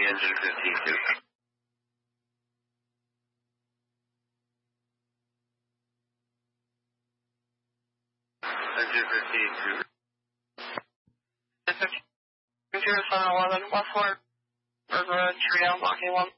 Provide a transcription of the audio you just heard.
engine 15-2. Engine 15-2. 15-2, 711, West Florida, Trio, Mach 1.